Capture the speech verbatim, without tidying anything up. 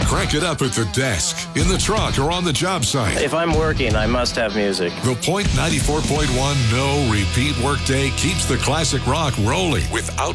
Crank it up at the desk, in the truck, or on the job site. If I'm working, I must have music. The Point ninety-four point one no repeat workday keeps the classic rock rolling without